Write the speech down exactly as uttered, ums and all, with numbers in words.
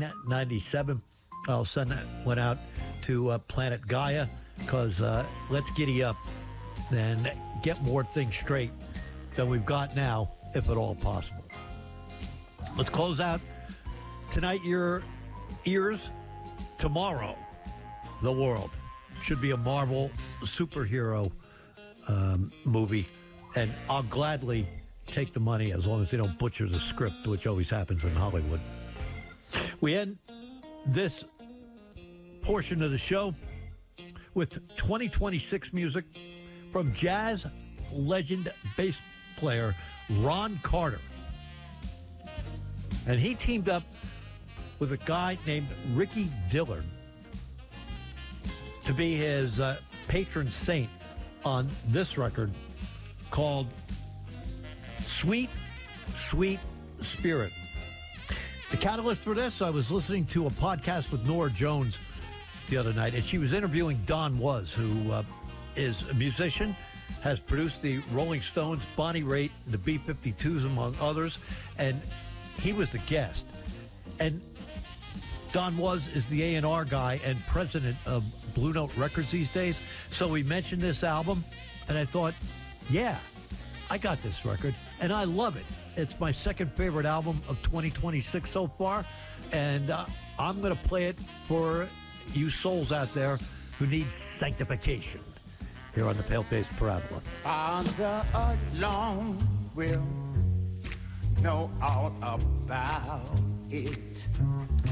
ninety-seven. I'll send that one out to uh, Planet Gaia because uh, let's giddy up and get more things straight than we've got now, if at all possible. Let's close out tonight. Your ears tomorrow. The World should be a Marvel superhero um, movie, and I'll gladly take the money as long as they don't butcher the script, which always happens in Hollywood. We end this portion of the show with twenty twenty-six music from jazz legend bass player Ron Carter. And he teamed up with a guy named Ricky Dillard to be his uh, patron saint on this record called Sweet, Sweet Spirit. The catalyst for this, I was listening to a podcast with Nora Jones the other night, and she was interviewing Don Was, who uh, is a musician, has produced the Rolling Stones, Bonnie Raitt, the B fifty-twos, among others, and he was the guest. And Don Was is the A and R guy and president of Blue Note Records these days. So we mentioned this album, and I thought, yeah, I got this record, and I love it. It's my second favorite album of twenty twenty-six so far, and uh, I'm going to play it for you souls out there who need sanctification here on the Pale-Faced Parabola. Father alone will know all about it.